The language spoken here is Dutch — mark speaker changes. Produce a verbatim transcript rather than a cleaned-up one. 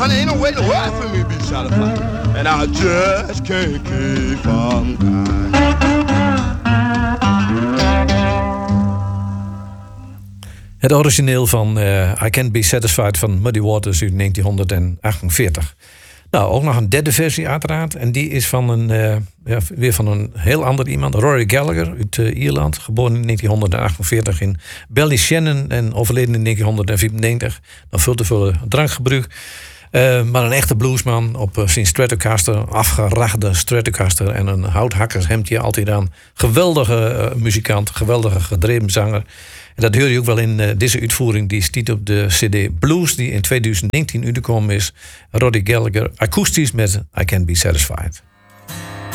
Speaker 1: honey, ain't no way to work for me be satisfied. And I just can't keep on crying.
Speaker 2: Het origineel van uh, I Can't Be Satisfied van Muddy Waters uit negentien achtenveertig. Nou, ook nog een derde versie uiteraard. En die is van een, uh, ja, weer van een heel ander iemand. Rory Gallagher uit uh, Ierland. Geboren in negentien achtenveertig in Ballyshannon en overleden in negentien vierennegentig. Dan veel te veel drankgebruik. Uh, maar een echte bluesman op uh, zijn Stratocaster. Afgerachte Stratocaster en een houthakkershemdje altijd aan. Geweldige uh, muzikant, geweldige gedreven zanger. En dat hoor je ook wel in uh, deze uitvoering. Die stiet op de cd Blues die in tweeduizend negentien uitgekomen is. Roddy Gallagher akoestisch met I Can't Be Satisfied.